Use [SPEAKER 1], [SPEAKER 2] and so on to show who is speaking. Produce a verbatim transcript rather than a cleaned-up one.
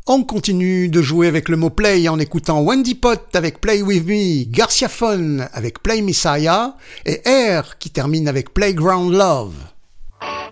[SPEAKER 1] On continue de jouer avec le mot play en écoutant Wendy Pot avec Play With Me, Garcia Phone avec Play Messiah et Air qui termine avec Playground Love.